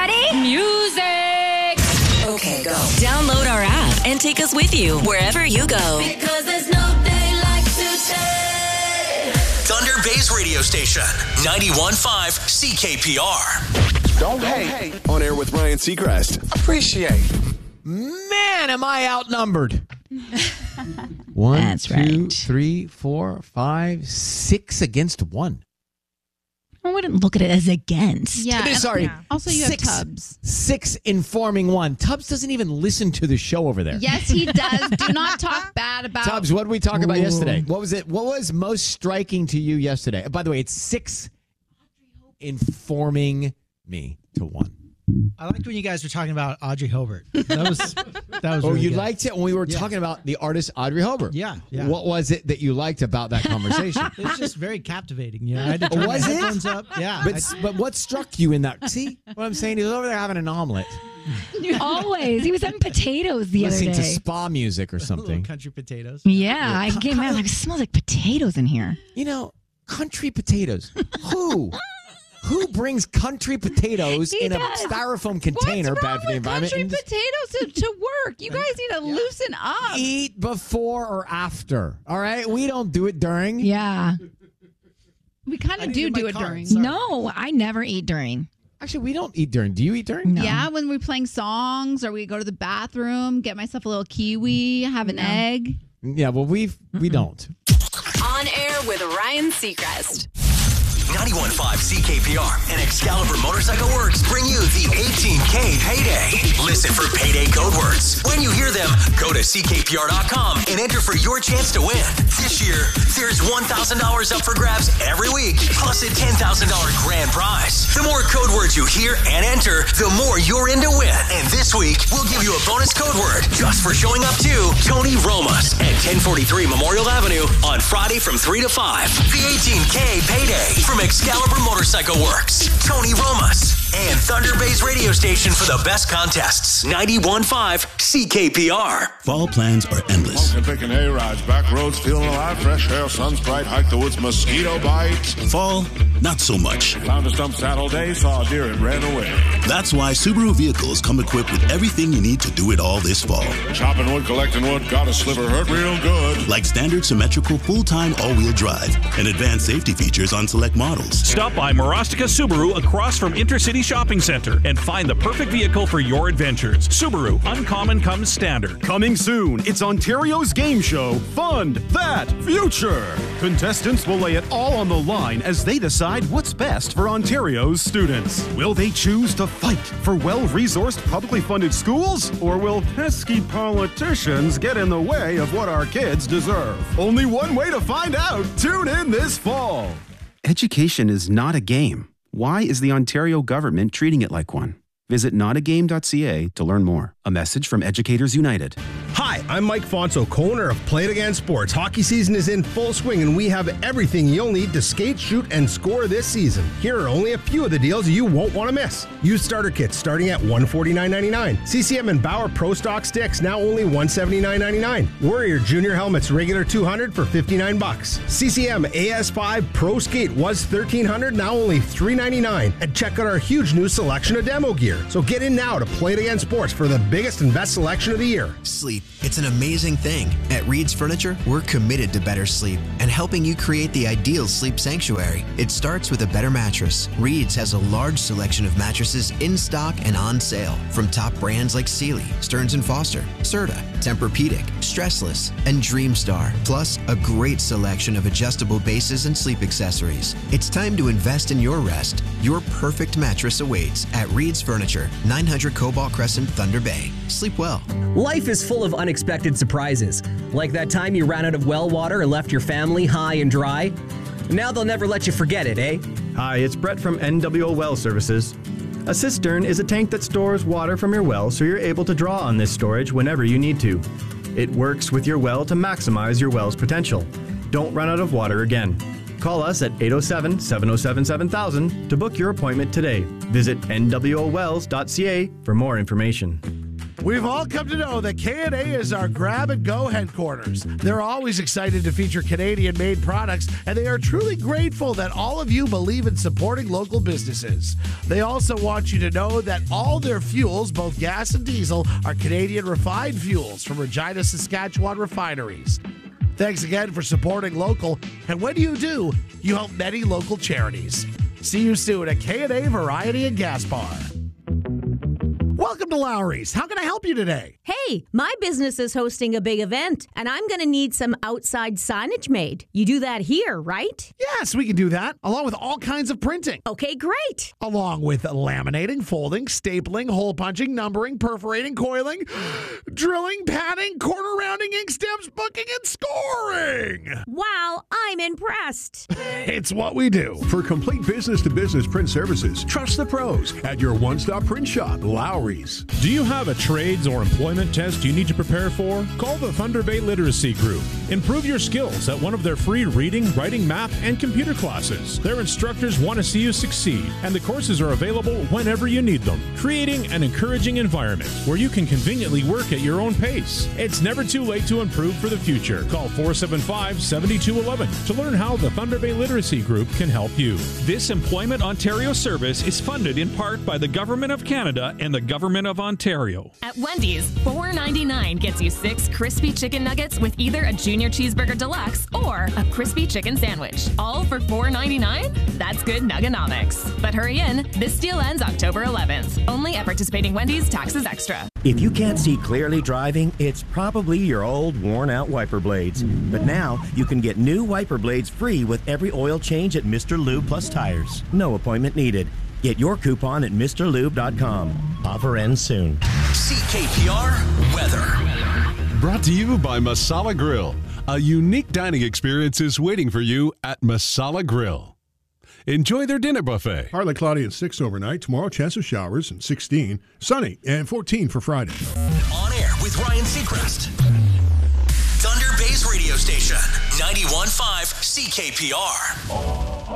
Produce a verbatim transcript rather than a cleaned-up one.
Ready? Music! Okay, go. Download our app and take us with you wherever you go. Because there's no day like today. Thunder Bay's radio station, ninety-one point five C K P R. Don't hate. On air with Ryan Seacrest. Appreciate. Man, am I outnumbered. One, That's two, right. three, four, five, six against one. I wouldn't look at it as against. Yeah. Uh, Sorry. Yeah. Also, you six, have Tubbs. Six informing one. Tubbs doesn't even listen to the show over there. Yes, he does. Do not talk bad about. Tubbs, what did we talk about yesterday? What was it? What was most striking to you yesterday? By the way, it's six informing me to one. I liked when you guys were talking about Audrey Hobart. That was that was. Oh, really you good. liked it when we were Yeah. talking about the artist Audrey Hobart. Yeah, yeah. What was it that you liked about that conversation? It was just very captivating. You know, I had to turn Was my it? headphones up. Yeah, But I- but what struck you in that? See what I'm saying? He was over there having an omelet, Always. He was having potatoes the listening other to day. spa music or little something. country potatoes. Yeah, I came out like, it smells like potatoes in here. You know, country potatoes. Who? Who brings country potatoes He in a does. styrofoam container? What's Bad wrong for the with environment. country And just potatoes to, to work? You guys need to loosen up. eat before or after. All right, we don't do it during. Yeah. We kind I of didn't do get my do it card. during. Sorry. No, I never eat during. Actually, we don't eat during. Do you eat during? No. Yeah, when we're playing songs or we go to the bathroom, get myself a little kiwi, have an egg. Yeah. Well, we we don't. On air with Ryan Seacrest. ninety-one point five C K P R and Excalibur Motorcycle Works bring you the eighteen K Payday. Listen for payday code words. When you hear them, go to C K P R dot com and enter for your chance to win. This year, there's one thousand dollars up for grabs every week, plus a ten thousand dollars grand prize. The more code words you hear and enter, the more you're in to win. And this week, we'll give you a bonus code word just for showing up to Tony Romas at ten forty-three Memorial Avenue on Friday from three to five. The eighteen K Payday from Excalibur Motorcycle Works, Tony Romas, and Thunder Bay's radio station for the best contests. ninety-one point five C K P R. Fall plans are endless. Smoking, picking hay rides, back roads, feeling alive, fresh air, sun's bright, hike the woods, mosquito bites. Fall, not so much. Found a stump saddle day, saw a deer and ran away. That's why Subaru vehicles come equipped with everything you need to do it all this fall. Chopping wood, collecting wood, got a sliver, hurt real good. Like standard symmetrical full-time all-wheel drive and advanced safety features on select models. Stop by Marostica Subaru across from Intercity Shopping Center and find the perfect vehicle for your adventures. Subaru, uncommon comes standard. Coming soon, it's Ontario's game show, Fund That Future. Contestants will lay it all on the line as they decide what's best for Ontario's students. Will they choose to fight for well-resourced, publicly funded schools? Or will pesky politicians get in the way of what our kids deserve? Only one way to find out. Tune in this fall. Education is not a game. Why is the Ontario government treating it like one? Visit not a game dot c a to learn more. A message from Educators United. Hi, I'm Mike Fonso, co-owner of Play It Again Sports. Hockey season is in full swing, and we have everything you'll need to skate, shoot, and score this season. Here are only a few of the deals you won't want to miss. Used starter kits starting at one hundred forty-nine dollars and ninety-nine cents. C C M and Bauer Pro Stock sticks now only one hundred seventy-nine dollars and ninety-nine cents. Warrior Junior helmets regular two hundred dollars for fifty-nine bucks. C C M A S five Pro Skate was thirteen hundred dollars, now only three hundred ninety-nine dollars. And check out our huge new selection of demo gear. So get in now to Play It Again Sports for the biggest and best selection of the year. Sleep. It's an amazing thing. At Reed's Furniture, we're committed to better sleep and helping you create the ideal sleep sanctuary. It starts with a better mattress. Reed's has a large selection of mattresses in stock and on sale from top brands like Sealy, Stearns and Foster, Serta, Tempur-Pedic, Stressless, and Dreamstar, plus a great selection of adjustable bases and sleep accessories. It's time to invest in your rest. Your perfect mattress awaits at Reed's Furniture, nine hundred Cobalt Crescent, Thunder Bay. Sleep well. Life is full of unexpected surprises, like that time you ran out of well water and left your family high and dry. Now they'll never let you forget it, eh? Hi, it's Brett from N W O Well Services. A cistern is a tank that stores water from your well so you're able to draw on this storage whenever you need to. It works with your well to maximize your well's potential. Don't run out of water again. Call us at eight oh seven, seven oh seven, seven thousand to book your appointment today. Visit N W O wells dot c a for more information. We've all come to know that K and A is our grab-and-go headquarters. They're always excited to feature Canadian-made products, and they are truly grateful that all of you believe in supporting local businesses. They also want you to know that all their fuels, both gas and diesel, are Canadian refined fuels from Regina, Saskatchewan refineries. Thanks again for supporting local, and when you do, you help many local charities. See you soon at K and A Variety and Gas Bar. Welcome to Lowry's. How can I help you today? Hey, my business is hosting a big event, and I'm going to need some outside signage made. You do that here, right? Yes, we can do that, along with all kinds of printing. Okay, great. Along with laminating, folding, stapling, hole punching, numbering, perforating, coiling, drilling, padding, corner rounding, ink stamps, booking, and scoring. Wow, I'm impressed. It's what we do. For complete business-to-business print services, trust the pros at your one-stop print shop, Lowry's. Do you have a trades or employment test you need to prepare for? Call the Thunder Bay Literacy Group. Improve your skills at one of their free reading, writing, math, and computer classes. Their instructors want to see you succeed, and the courses are available whenever you need them, creating an encouraging environment where you can conveniently work at your own pace. It's never too late to improve for the future. Call four seven five, seven two one one to learn how the Thunder Bay Literacy Group can help you. This Employment Ontario service is funded in part by the Government of Canada and the Government of Ontario. At Wendy's, four ninety-nine gets you six crispy chicken nuggets with either a junior cheeseburger deluxe or a crispy chicken sandwich. All for four ninety-nine? That's good nuggonomics. But hurry in, this deal ends October eleventh. Only at participating Wendy's, taxes extra. If you can't see clearly driving, it's probably your old worn-out wiper blades. But now you can get new wiper blades free with every oil change at Mister Lube Plus Tires. No appointment needed. Get your coupon at Mr Lube dot com. Offer ends soon. C K P R weather. Brought to you by Masala Grill. A unique dining experience is waiting for you at Masala Grill. Enjoy their dinner buffet. Partly cloudy at six overnight. Tomorrow, chance of showers and sixteen. Sunny and fourteen for Friday. On air with Ryan Seacrest. Thunder Bay's radio station, ninety-one point five C K P R.